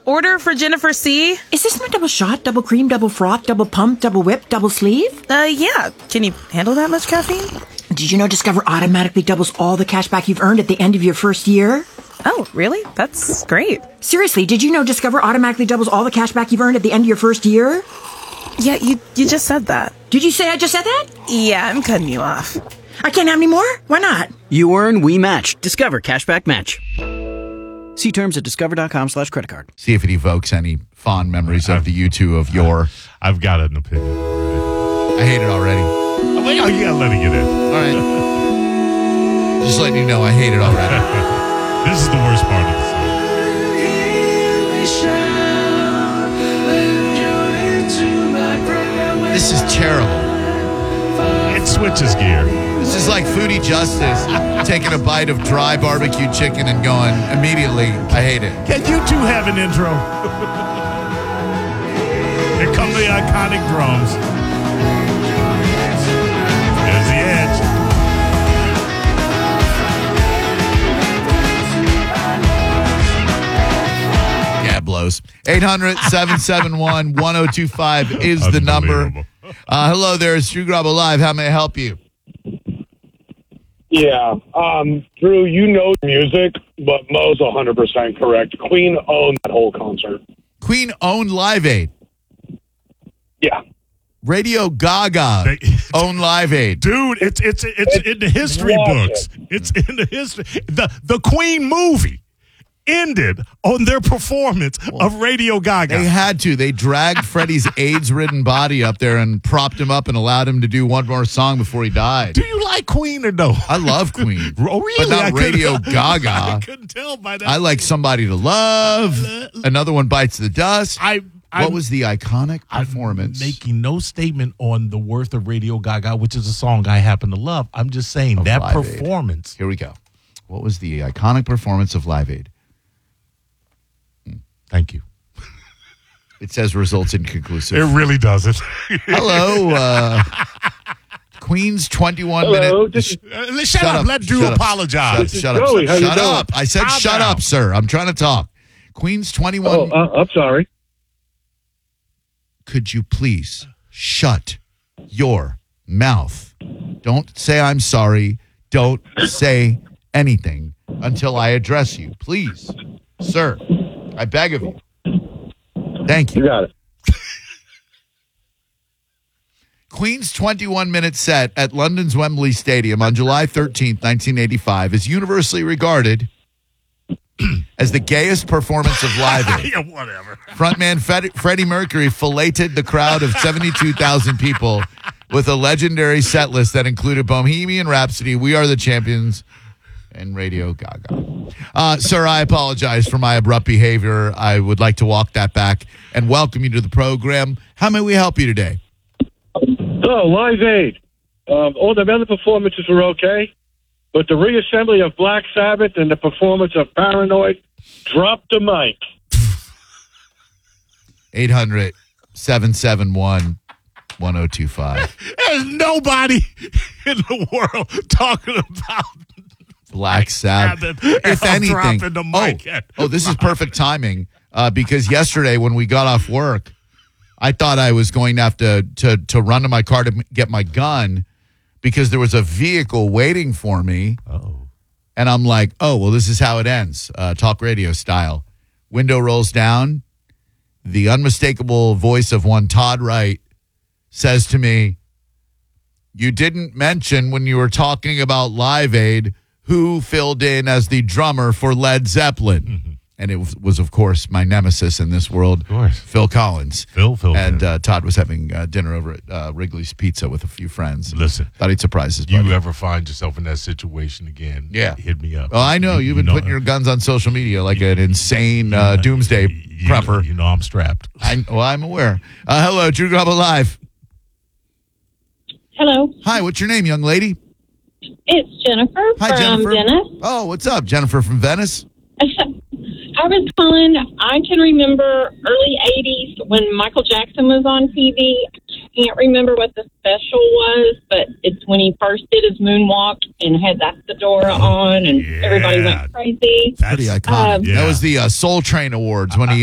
Order for Jennifer C. Is this my double shot, double cream, double froth, double pump, double whip, double sleeve? Yeah. Can you handle that much caffeine? Did you know Discover automatically doubles all the cash back you've earned at the end of your first year? Oh, really? That's great. Seriously, did you know Discover automatically doubles all the cash back you've earned at the end of your first year? Yeah, you just said that. Did you say I just said that? Yeah, I'm cutting you off. I can't have any more? Why not? You earn, we match. Discover Cashback Match. See terms at discover.com/creditcard. See if it evokes any fond memories of the U2 of yore. I've got an opinion. I hate it already. Oh, you gotta let it get in. All right. Just letting you know I hate it already. This is the worst part of the song. This is terrible. It switches gear. This is like Foodie Justice taking a bite of dry barbecue chicken and going immediately, I hate it. Can you two have an intro? Here come the iconic drums. There's the edge. Yeah, it blows. 800-771-1025 is the number. Hello there, it's Drew Garabo Live. How may I help you? Yeah. Drew, you know music, but Mo's 100% correct. Queen owned that whole concert. Queen owned Live Aid. Yeah. Radio Gaga owned Live Aid. Dude, it's in the history books. It's in the history. The Queen movie ended on their performance of Radio Gaga. They had to. They dragged Freddie's AIDS-ridden body up there and propped him up and allowed him to do one more song before he died. Do you like Queen or no? I love Queen. Oh, really? But not Radio Gaga. I couldn't tell by that. I like Somebody to Love. Another One Bites the Dust. What was the iconic performance? I'm making no statement on the worth of Radio Gaga, which is a song I happen to love. I'm just saying that Live performance. Aid. Here we go. What was the iconic performance of Live Aid? Thank you. It says results inconclusive. It really doesn't. Hello. Queen's 21 Hello, minute. Shut up. Let Drew apologize. Shut up. Joey, how you Shut doing? up. I said Calm shut down. up, sir. I'm trying to talk. Queen's 21. I'm sorry. Could you please shut your mouth? Don't say I'm sorry. Don't say anything until I address you. Please, sir. I beg of you. Thank you. You got it. Queen's 21-minute set at London's Wembley Stadium on July 13th, 1985 is universally regarded as the gayest performance of Live Aid. Yeah, whatever. Frontman Freddie Mercury filleted the crowd of 72,000 people with a legendary set list that included Bohemian Rhapsody, We Are the Champions, and Radio Gaga. Sir, I apologize for my abrupt behavior. I would like to walk that back and welcome you to the program. How may we help you today? Oh, Live Aid. All the other performances were okay, but the reassembly of Black Sabbath and the performance of Paranoid dropped the mic. 800-771-1025. There's nobody in the world talking about Black Sabbath. If anything. Dropping the mic. This is perfect timing because yesterday when we got off work, I thought I was going to have to run to my car to get my gun because there was a vehicle waiting for me. Uh-oh. And I'm like, oh, well, this is how it ends, talk radio style. Window rolls down. The unmistakable voice of one Todd Wright says to me, you didn't mention when you were talking about Live Aid who filled in as the drummer for Led Zeppelin. Mm-hmm. And it was, of course, my nemesis in this world, Phil Collins. Phil. And Todd was having dinner over at Wrigley's Pizza with a few friends. Listen. Thought he'd surprise his buddy. You ever find yourself in that situation again, hit me up. Oh, I know. You've been putting your guns on social media like an insane doomsday prepper. You know I'm strapped. I'm aware. Hello, Drew Garabo Live. Hello. Hi, what's your name, young lady? It's Jennifer from Venice. Oh, what's up, Jennifer from Venice? I was calling. I can remember early 80s when Michael Jackson was on TV. I can't remember what the special was, but it's when he first did his moonwalk and had that fedora on, and everybody went crazy. That's pretty iconic. That was the Soul Train Awards when he